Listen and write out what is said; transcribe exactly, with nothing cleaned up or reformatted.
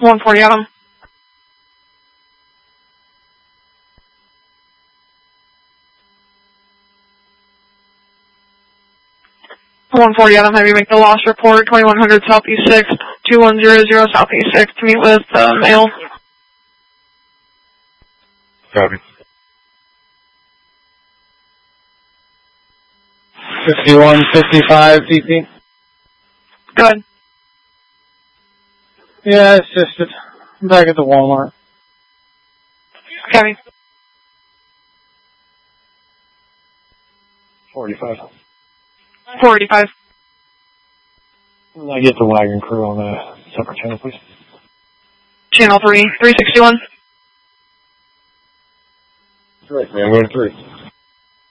one forty Adam. one forty Adam, have you make the loss report, twenty-one hundred Southeast sixth, two one zero zero Southeast sixth, to meet with uh, male. Copy. fifty-one fifty-five D P. Go ahead. Yeah, it's just it. I'm back at the Walmart. Copy. forty-five. four eighty-five. Can I get the wagon crew on the separate channel, please? Channel three, three sixty-one. Right, man, we're three.